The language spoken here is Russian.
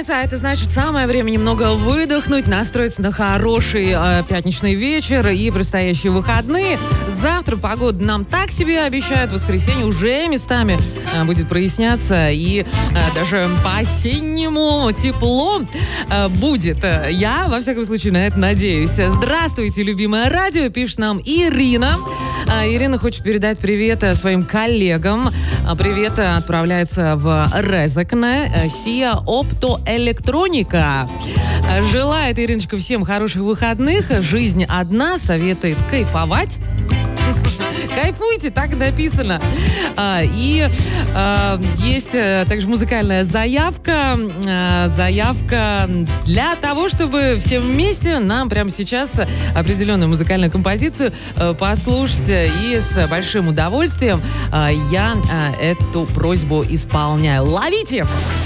пятница, а это значит самое время немного выдохнуть, настроиться на хороший пятничный вечер и предстоящие выходные. Завтра погода нам так себе обещает, в воскресенье уже местами будет проясняться и даже по-осеннему тепло будет. Я, во всяком случае, на это надеюсь. Здравствуйте, любимое радио, пишет нам Ирина. Ирина хочет передать привет своим коллегам. Привет отправляется в Резекне Сия Оптоэлектроника. Желает Ириночка всем хороших выходных. Жизнь одна, советует кайфовать. Кайфуйте, так и написано. И есть также музыкальная заявка. Заявка для того, чтобы все вместе нам прямо сейчас определенную музыкальную композицию послушать. И с большим удовольствием я эту просьбу исполняю. Ловите!